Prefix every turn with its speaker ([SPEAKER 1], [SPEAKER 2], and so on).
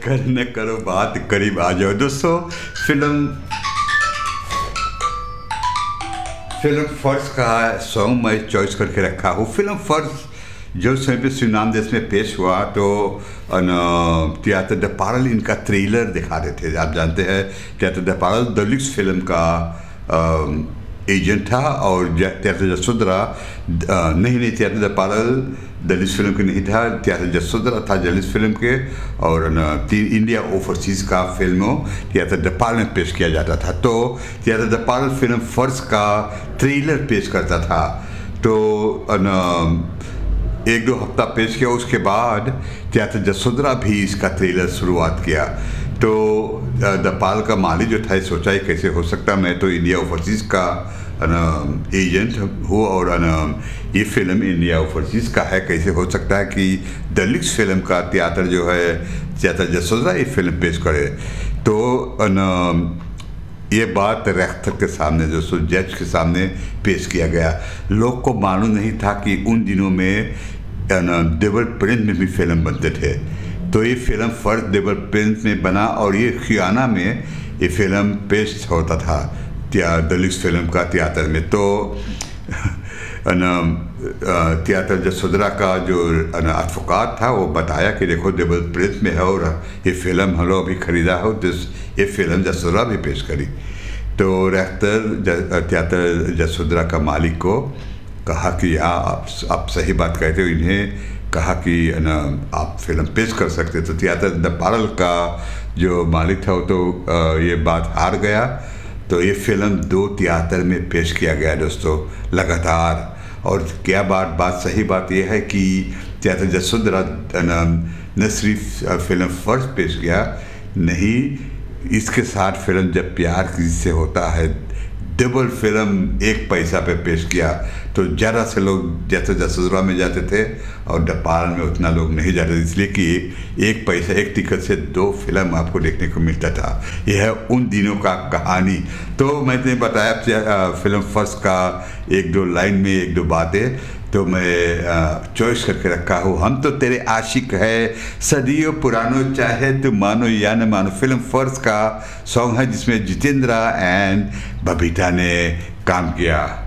[SPEAKER 1] कर न करो बात, करीब आ जाओ। दोस्तों, फिल्म फर्ज का सॉन्ग मैं चॉइस करके रखा हूँ। फिल्म फर्ज जो समय पे सुनाम देश में पेश हुआ तो थिएटर द पारल इनका ट्रेलर दिखा रहे थे। आप जानते हैं थिएटर द पारल दलिक्स फिल्म का एजेंट था और थिएटर जसोदरा नहीं थिएटर द पारल दलित फिल्म के नहीं था, थिएटर जसोदरा था दलित फिल्म के। और इंडिया ओवरसीज़ का फिल्मों थिएटर द पारल में पेश किया जाता था। तो थिएटर द पारल फिल्म फर्ज का ट्रेलर पेश करता था। तो एक दो हफ्ता पेश किया, उसके बाद थिएटर जसोदरा भी इसका ट्रेलर शुरुआत किया। तो द पाल का मालिक जो था सोचा ही कैसे हो सकता, मैं तो इंडिया ओवरसीज़ का एजेंट हूँ और ये फिल्म इंडिया ओवरसीज़ का है, कैसे हो सकता है कि दलिक्स फिल्म का थिएटर जो है थिएटर जसोदरा ये फिल्म पेश करे। तो ये बात रेख्तर के सामने जो जज के सामने पेश किया गया। लोग को मालूम नहीं था कि उन दिनों में देवर प्रिंट में भी फिल्म बनते थे। तो ये फिल्म फर्ज देवर प्रिंट में बना और ये खियाना में ये फिल्म पेश होता था दलित फिल्म का थिएटर में। तो थिएटर जसोदरा का जो एडवोकेट था वो बताया कि देखो देवर प्रिंट में है और ये फिल्म हम लोग अभी ख़रीदा हो, तो ये फिल्म जसोदरा भी पेश करी। तो रेख्तर थिएटर जसोदरा का मालिक को कहा कि आप सही बात कहते हो, इन्हें कहा कि आप फिल्म पेश कर सकते। तो थिएटर द पारल का जो मालिक था वो तो ये बात हार गया। तो ये फिल्म 2 थिएटर में पेश किया गया दोस्तों लगातार। और क्या बात सही बात यह है कि थिएटर जसोदरा न सिर्फ फिल्म फर्ज पेश किया, नहीं इसके साथ फिल्म जब प्यार किसी से होता है डबल फिल्म 1 पैसा पे पेश किया। तो ज़्यादा से लोग जैसे जसोदरा में जाते थे और द पारल में उतना लोग नहीं जाते थे, इसलिए कि 1 पैसा 1 टिकट से 2 फिल्म आपको देखने को मिलता था। यह है उन दिनों का कहानी। तो मैंने बताया फिल्म फर्स्ट का 1-2 लाइन में 1-2 बातें तो मैं चॉइस करके रखा हूँ। हम तो तेरे आशिक है सदियों पुरानो, चाहे तू मानो या न मानो। फिल्म फर्ज का सॉन्ग है जिसमें जितेंद्र एंड बबीता ने काम किया।